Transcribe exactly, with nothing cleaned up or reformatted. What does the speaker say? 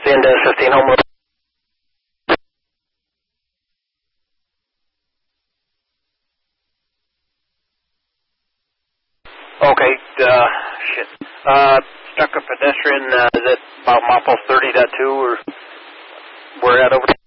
into fifteen home road. Okay, uh, shit. Uh, stuck a pedestrian, uh, is it about mile post thirty point two or where at over there?